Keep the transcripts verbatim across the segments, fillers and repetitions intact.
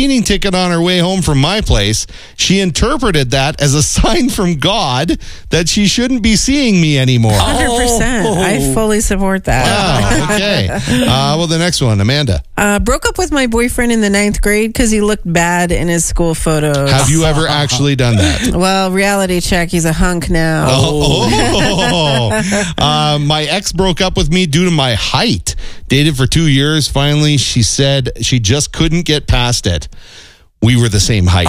speeding ticket on her way home from my place. She interpreted that as a sign from God that she shouldn't be seeing me anymore. one hundred percent. Oh. I fully support that. Wow, okay. Uh, well, the next one, Amanda. Uh, broke up with my boyfriend in the ninth grade because he looked bad in his school photos. Have you ever actually done that? Well, reality check. He's a hunk now. Oh, oh. Uh, my ex broke up with me due to my height. Dated for two years. Finally, she said she just couldn't get past it. We were the same height.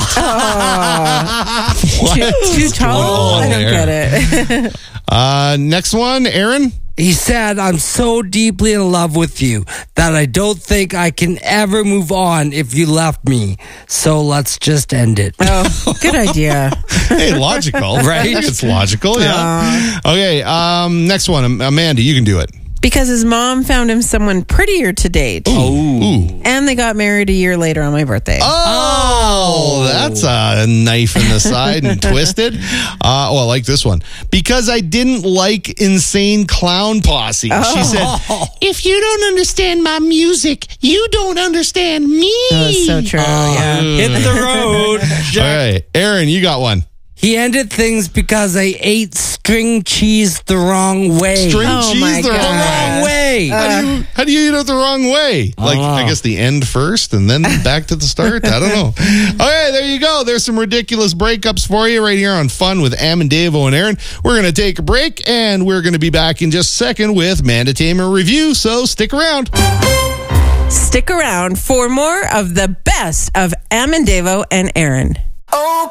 Oh. too, too tall? I don't there? get it. uh, next one, Aaron. He said, I'm so deeply in love with you that I don't think I can ever move on if you left me. So let's just end it. Oh, good idea. Hey, logical, right? It's logical, yeah. Uh, okay, um, next one, Amanda, you can do it. Because his mom found him someone prettier to date. Oh. And they got married a year later on my birthday. Oh, that's a knife in the side and twisted. Uh, oh, I like this one. Because I didn't like Insane Clown Posse. Oh. She said, if you don't understand my music, you don't understand me. That's so true. Uh, yeah. Hit the road. All right, Aaron, you got one. He ended things because I ate string cheese the wrong way. String Oh, cheese my the wrong God. way. way. How do you how do you eat it the wrong way? Like, know. I guess the end first and then back to the start? I don't know. Okay, there you go. There's some ridiculous breakups for you right here on Fun with Am and Davo and Aaron. We're going to take a break, and we're going to be back in just a second with Mandatainment Review, so stick around. Stick around for more of the best of Am and Davo and Aaron. Oh,